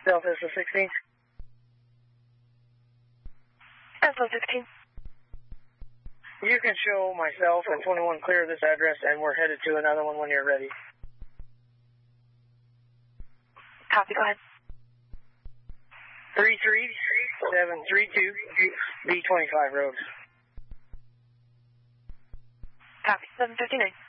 Delta SO16. SO16. You can show myself and 21 clear this address, and we're headed to another one when you're ready. Copy, go ahead. 33732 B25 Road. Copy, 759.